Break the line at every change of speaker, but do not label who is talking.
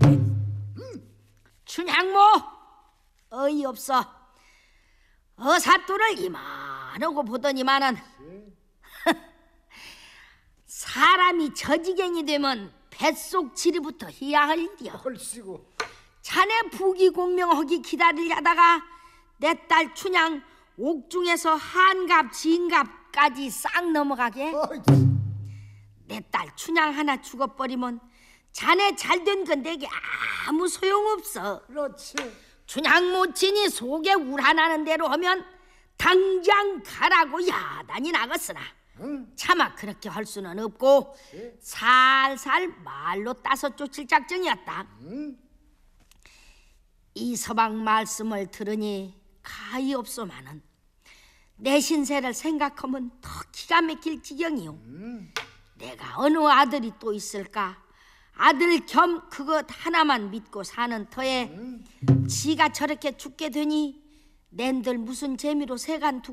춘향모 어이없어. 어사또를 이만하고 보더니만은 사람이 저지경이 되면 뱃속 지리부터 해야 할 일이여.
헐씨고.
자네 부귀공명하기 기다리려다가 내 딸 춘향 옥중에서 한갑 진갑까지 싹 넘어가게. 내 딸 춘향 하나 죽어버리면 자네 잘된 건 내게 아무 소용없어.
그렇지.
춘향 모친이 속에 우라나는 대로 하면 당장 가라고 야단이 나갔으나 차마 그렇게 할 수는 없고 살살 말로 따서 쫓을 작정이었다. 이 서방 말씀을 들으니 가히없소마는 내 신세를 생각하면 더 기가 막힐 지경이요. 내가 어느 아들이 또 있을까? 아들 겸 그것 하나만 믿고 사는 터에 지가 저렇게 죽게 되니 낸들 무슨 재미로 세간 두고